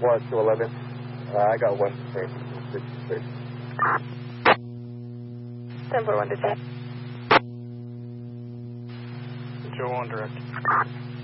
1 to 11. I got one. 1041 to check. Joe on direct.